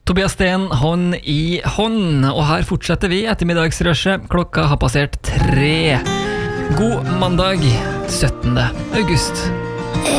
Tobias Sten, hånd i hånd. Og her fortsetter vi ettermiddagsrushet. Klokka har passert 3. God mandag 17. august.